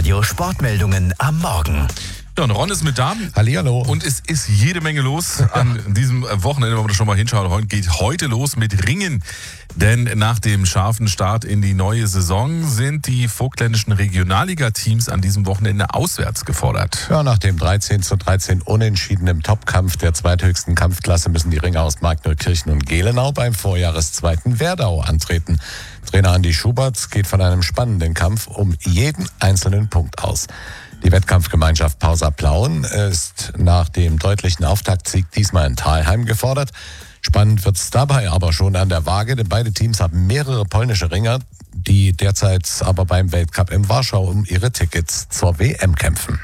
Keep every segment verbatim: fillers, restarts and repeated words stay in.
Radio Sportmeldungen am Morgen. Ja, und Ron ist mit da. Hallihallo. Und es ist jede Menge los an diesem Wochenende, wenn man da schon mal hinschaut. Heute geht heute los mit Ringen. Denn nach dem scharfen Start in die neue Saison sind die vogtländischen Regionalliga-Teams an diesem Wochenende auswärts gefordert. Ja, nach dem dreizehn zu dreizehn Unentschieden im Topkampf der zweithöchsten Kampfklasse müssen die Ringer aus Markneukirchen und Gelenau beim Vorjahreszweiten Werdau antreten. Trainer Andi Schubert geht von einem spannenden Kampf um jeden einzelnen Punkt aus. Die Wettkampfgemeinschaft Pausa Plauen ist nach dem deutlichen Auftaktsieg diesmal in Thalheim gefordert. Spannend wird's dabei aber schon an der Waage, denn beide Teams haben mehrere polnische Ringer, die derzeit aber beim Weltcup in Warschau um ihre Tickets zur W M kämpfen.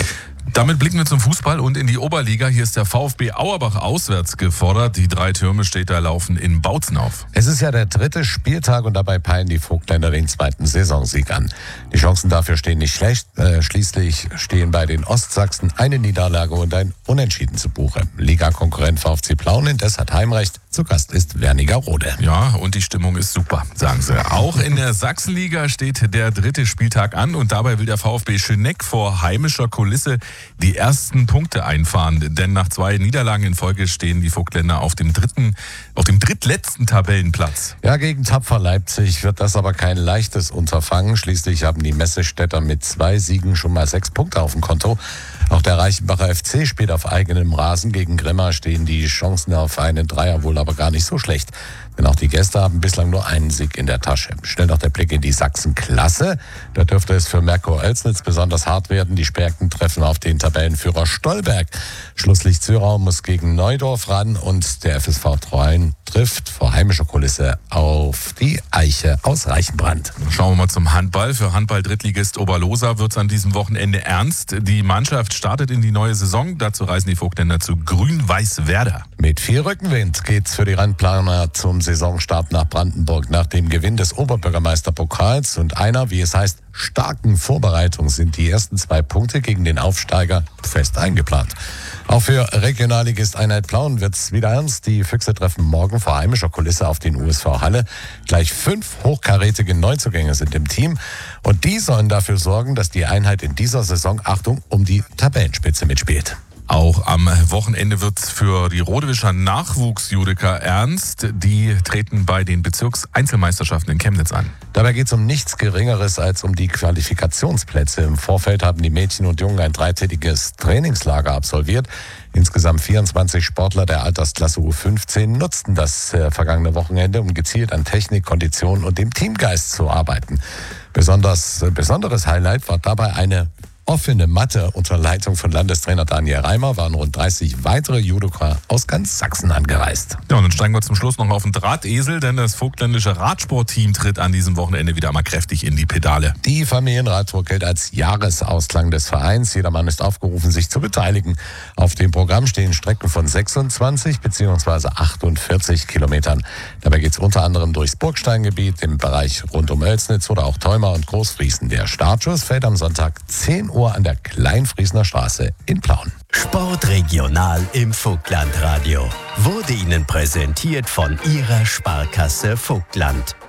Damit blicken wir zum Fußball und in die Oberliga. Hier ist der VfB Auerbach auswärts gefordert. Die drei Türme Städter laufen in Bautzen auf. Es ist ja der dritte Spieltag und dabei peilen die Vogtländer den zweiten Saisonsieg an. Die Chancen dafür stehen nicht schlecht. Äh, schließlich stehen bei den Ostsachsen eine Niederlage und ein Unentschieden zu Buche. Liga-Konkurrent VfC Plauen indes hat Heimrecht. Zu Gast ist Wernigerode. Ja, und die Stimmung ist super, sagen sie. Auch in der Sachsenliga steht der dritte Spieltag an und dabei will der VfB Schöneck vor heimischer Kulisse die ersten Punkte einfahren. Denn nach zwei Niederlagen in Folge stehen die Vogtländer auf dem dritten, auf dem drittletzten Tabellenplatz. Ja, gegen Tapfer Leipzig wird das aber kein leichtes Unterfangen. Schließlich haben die Messestädter mit zwei Siegen schon mal sechs Punkte auf dem Konto. Auch der Reichenbacher F C spielt auf eigenem Rasen. Gegen Grimma stehen die Chancen auf einen Dreier wohl aber gar nicht so schlecht. Denn auch die Gäste haben bislang nur einen Sieg in der Tasche. Schnell noch der Blick in die Sachsenklasse. Da dürfte es für Merkur Oelsnitz besonders hart werden. Die Sperken treffen auf den Tabellenführer Stolberg. Schlusslicht Zürau muss gegen Neudorf ran und der F S V Treuen trifft vor heimischer Kulisse auf die Eiche aus Reichenbrand. Schauen wir mal zum Handball. Für Handball-Drittligist Oberlosa wird es an diesem Wochenende ernst. Die Mannschaft startet in die neue Saison. Dazu reisen die Vogtländer zu Grün-Weiß Werder. Mit viel Rückenwind geht's für die Randplaner zum Saisonstart nach Brandenburg. Nach dem Gewinn des Oberbürgermeisterpokals und einer, wie es heißt, starken Vorbereitung sind die ersten zwei Punkte gegen den Aufsteiger fest eingeplant. Auch für Regionalligist Einheit Plauen wird's wieder ernst. Die Füchse treffen morgen vor heimischer Kulisse auf den U S V Halle. Gleich fünf hochkarätige Neuzugänge sind im Team und die sollen dafür sorgen, dass die Einheit in dieser Saison, Achtung, um die Tabellenspitze mitspielt. Auch am Wochenende wird es für die Rodewischer Nachwuchsjudiker ernst. Die treten bei den Bezirkseinzelmeisterschaften in Chemnitz an. Dabei geht es um nichts Geringeres als um die Qualifikationsplätze. Im Vorfeld haben die Mädchen und Jungen ein dreitägiges Trainingslager absolviert. Insgesamt vierundzwanzig Sportler der Altersklasse U fünfzehn nutzten das äh, vergangene Wochenende, um gezielt an Technik, Kondition und dem Teamgeist zu arbeiten. Besonders, äh, besonderes Highlight war dabei eine offene Matte unter Leitung von Landestrainer Daniel Reimer. Waren rund dreißig weitere Judoka aus ganz Sachsen angereist. Ja, und dann steigen wir zum Schluss noch auf den Drahtesel, denn das vogtländische Radsportteam tritt an diesem Wochenende wieder mal kräftig in die Pedale. Die Familienradtour gilt als Jahresausklang des Vereins. Jedermann ist aufgerufen, sich zu beteiligen. Auf dem Programm stehen Strecken von sechsundzwanzig bzw. achtundvierzig Kilometern. Dabei geht es unter anderem durchs Burgsteingebiet, im Bereich rund um Oelsnitz oder auch Theuma und Großfriesen. Der Startschuss fällt am Sonntag zehn Uhr an der Kleinfriesener Straße in Plauen. Sportregional im Vogtlandradio wurde Ihnen präsentiert von Ihrer Sparkasse Vogtland.